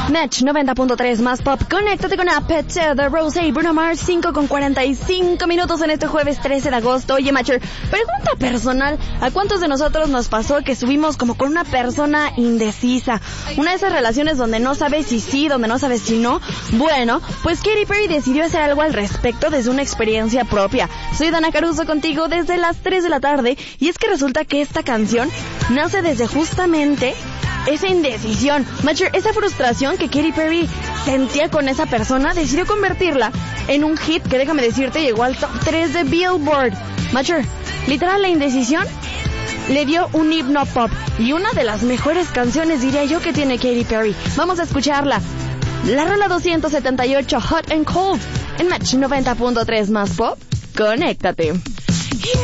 Match 90.3 más pop. Conéctate con Appetite de Rose y Bruno Mars. 5:45 en este jueves 13 de agosto. Oye, Matcher, pregunta personal. ¿A cuántos de nosotros nos pasó que subimos como con una persona indecisa? Una de esas relaciones donde no sabes si sí, donde no sabes si no. Bueno, pues Katy Perry decidió hacer algo al respecto desde una experiencia propia. Soy Dana Caruso contigo desde las 3 de la tarde. Y es que resulta que esta canción nace desde justamente esa indecisión, Matcher, esa frustración que Katy Perry sentía con esa persona, decidió convertirla en un hit que, déjame decirte, llegó al top 3 de Billboard. Matcher, literal, la indecisión le dio un himno pop y una de las mejores canciones, diría yo, que tiene Katy Perry. Vamos a escucharla. La rola 278, Hot and Cold, en Match 90.3 más pop. Conéctate.